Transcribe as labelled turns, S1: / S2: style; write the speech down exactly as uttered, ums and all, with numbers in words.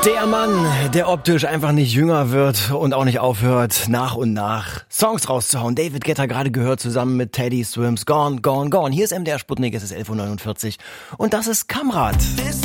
S1: Der Mann, der optisch einfach nicht jünger wird und auch nicht aufhört, nach und nach Songs rauszuhauen. David Guetta gerade gehört zusammen mit Teddy Swims. Gone, Gone, Gone. Hier ist M D R Sputnik, es ist elf Uhr neunundvierzig und das ist Kamrat.